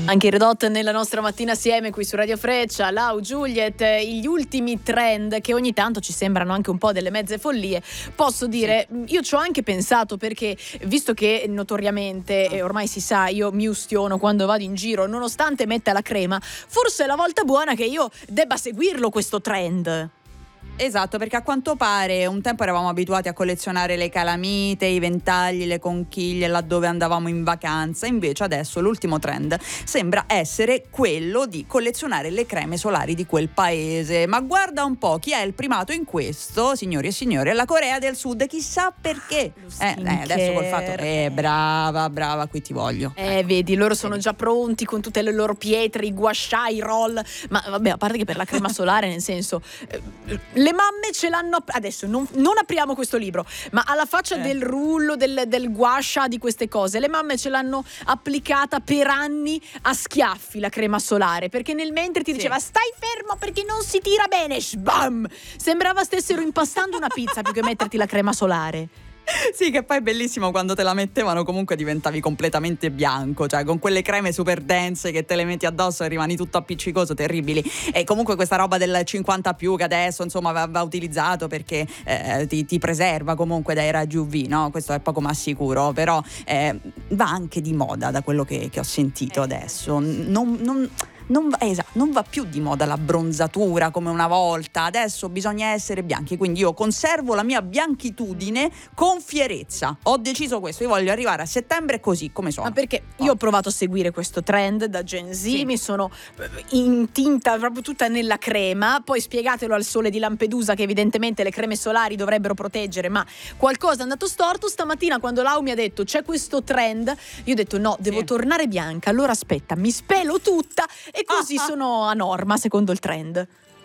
Anche i Red Hot nella nostra mattina assieme qui su Radio Freccia, Lau, Juliet, gli ultimi trend che ogni tanto ci sembrano anche un po' delle mezze follie. Posso dire, io ci ho anche pensato perché, visto che notoriamente, e ormai si sa, io mi ustiono quando vado in giro, nonostante metta la crema, forse è la volta buona che io debba seguirlo questo trend. Esatto, perché a quanto pare un tempo eravamo abituati a collezionare le calamite, i ventagli, le conchiglie laddove andavamo in vacanza, invece adesso l'ultimo trend sembra essere quello di collezionare le creme solari di quel paese. Ma guarda un po' chi è il primato in questo, signori e signori, è la Corea del Sud, chissà perché. Adesso col fatto brava, qui ti voglio. Vedi, loro sono già pronti con tutte le loro pietre, i gua sha, i roll, ma vabbè, a parte che per la crema solare, nel senso, le mamme ce l'hanno. Adesso non apriamo questo libro, ma alla faccia del rullo, del gua sha, di queste cose, le mamme ce l'hanno applicata per anni a schiaffi la crema solare, perché nel mentre ti diceva stai fermo perché non si tira bene, sbam! Sembrava stessero impastando una pizza più che metterti la crema solare. Sì, che poi è bellissimo quando te la mettevano, comunque diventavi completamente bianco, cioè con quelle creme super dense che te le metti addosso e rimani tutto appiccicoso, terribili. E comunque questa roba del 50 più che adesso insomma va utilizzato perché ti preserva comunque dai raggi UV, no? Questo è poco ma sicuro, però va anche di moda da quello che ho sentito adesso. Non va più di moda la bronzatura come una volta, adesso bisogna essere bianchi, quindi io conservo la mia bianchitudine con fierezza. Ho deciso questo, io voglio arrivare a settembre così come sono. Ma perché io ho provato a seguire questo trend da Gen Z, mi sono intinta proprio tutta nella crema, poi spiegatelo al Sole di Lampedusa che evidentemente le creme solari dovrebbero proteggere, ma qualcosa è andato storto. Stamattina quando Lau mi ha detto c'è questo trend, io ho detto no, devo tornare bianca, allora aspetta, mi spelo tutta e così sono a norma secondo il trend.